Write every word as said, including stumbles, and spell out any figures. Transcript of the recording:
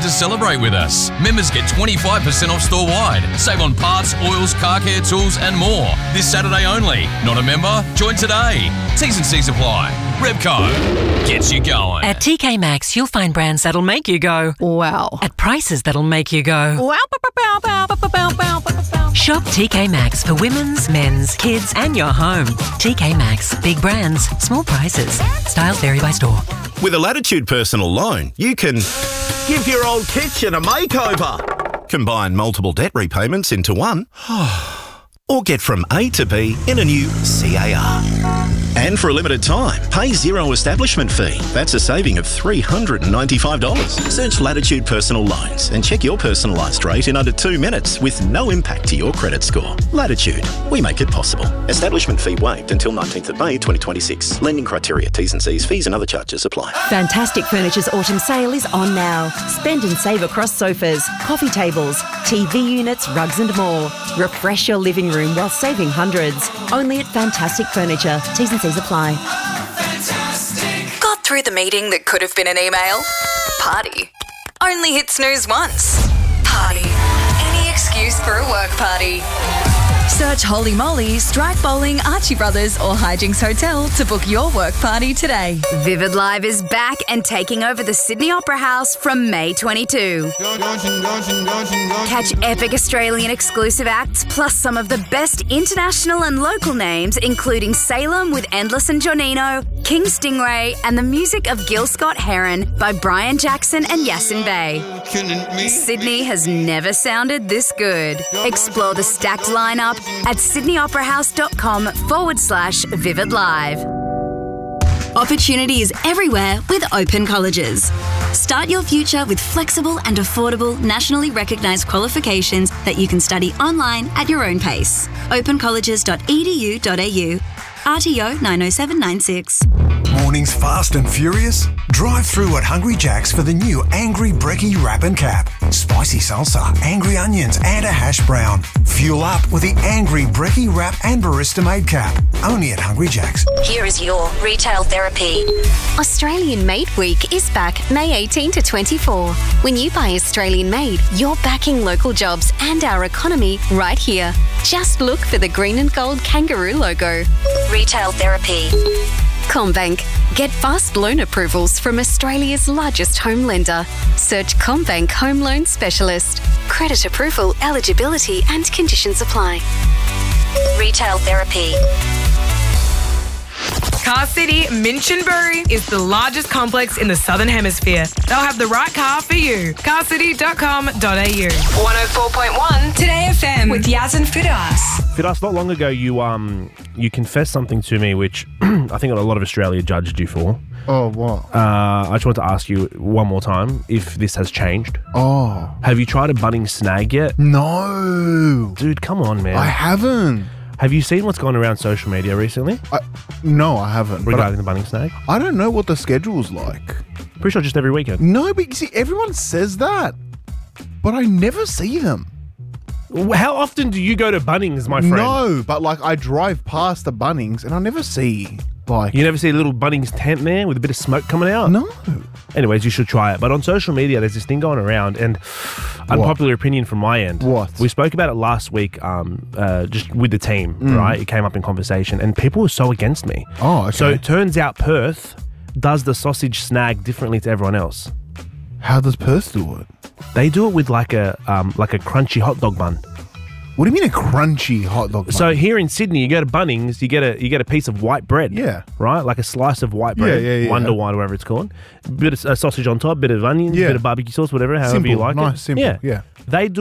to celebrate with us. Members get twenty-five percent off store-wide. Save on parts, oils, car care tools and more. This Saturday only. Not a member? Join today. T's and C's apply. Repco gets you going. At T K Maxx, you'll find brands that'll make you go, wow. At prices that'll make you go, wow. Shop T K Maxx for women's, men's, kids and your home. T K Maxx. Big brands, small prices. Styles vary by store. With a Latitude personal loan, you can give your old kitchen a makeover, combine multiple debt repayments into one, or get from A to B in a new C A R. And for a limited time, pay zero establishment fee. That's a saving of three hundred ninety-five dollars. Search Latitude Personal Loans and check your personalised rate in under two minutes with no impact to your credit score. Latitude, we make it possible. Establishment fee waived until nineteenth of May twenty twenty-six. Lending criteria, T's and C's, fees and other charges apply. Fantastic Furniture's autumn sale is on now. Spend and save across sofas, coffee tables, T V units, rugs and more. Refresh your living room while saving hundreds. Only at Fantastic Furniture. T's and C's apply. Fantastic. Got through the meeting that could have been an email? Party. Only hit snooze once. Party. Any excuse for a work party. Search Holy Moly, Strike Bowling, Archie Brothers or Hijinks Hotel to book your work party today. Vivid Live is back and taking over the Sydney Opera House from May twenty-second. Catch epic Australian exclusive acts plus some of the best international and local names including Salem with Endless and Jonino, King Stingray and the music of Gil Scott-Heron by Brian Jackson and Yasin Bey. Sydney has never sounded this good. Explore the stacked lineup at sydneyoperahouse.com forward slash Vivid Live. Opportunity is everywhere with Open Colleges. Start your future with flexible and affordable nationally recognised qualifications that you can study online at your own pace. open colleges dot e d u dot a u. R T O nine oh seven nine six. Mornings fast and furious? Drive through at Hungry Jack's for the new Angry Brekkie Wrap and Cap. Spicy salsa, angry onions and a hash brown. Fuel up with the Angry Brekkie Wrap and Barista Made Cap. Only at Hungry Jack's. Here is your retail therapy. Australian Made Week is back May eighteenth to twenty-fourth. When you buy Australian Made, you're backing local jobs and our economy right here. Just look for the green and gold kangaroo logo. Retail therapy. CommBank. Get fast loan approvals from Australia's largest home lender. Search CommBank Home Loan Specialist. Credit approval, eligibility and conditions apply. Retail therapy. Car City Minchinbury is the largest complex in the Southern Hemisphere. They'll have the right car for you. car city dot com dot a u. one oh four point one Today F M with Yaz and Fidas. Fidas, not long ago you um you confessed something to me which I think a lot of Australia judged you for. Oh, what? Uh, I just want to ask you one more time if this has changed. Oh. Have you tried a Bunnings snag yet? No. Dude, come on, man. I haven't. Have you seen what's gone around social media recently? I, no, I haven't. Regarding the Bunnings snag? I don't know what the schedule's like. Pretty sure just every weekend. No, but you see, everyone says that, but I never see them. How often do you go to Bunnings, my friend? No, but like I drive past the Bunnings and I never see like... You never see a little Bunnings tent there with a bit of smoke coming out? No. Anyways, you should try it. But on social media, there's this thing going around and unpopular what? opinion from my end. What? We spoke about it last week um, uh, just with the team, mm. right? It came up in conversation and people were so against me. Oh, okay. So it turns out Perth does the sausage snag differently to everyone else. How does Perth do it? They do it with like a um, like a crunchy hot dog bun. What do you mean a crunchy hot dog bun? So here in Sydney, you go to Bunnings, you get a you get a piece of white bread. Yeah. Right? Like a slice of white bread. Yeah, yeah, yeah. Wonder White, whatever it's called. Bit of uh, sausage on top, bit of onions, yeah. bit of barbecue sauce, whatever, however simple, you like nice, it. Simple, yeah. yeah. They do